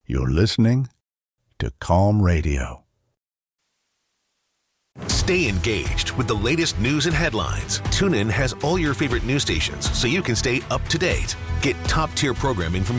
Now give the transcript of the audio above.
You're listening to Calm Radio. Stay engaged with the latest news and headlines. TuneIn has all your favorite news stations so you can stay up to date. Get top-tier programming from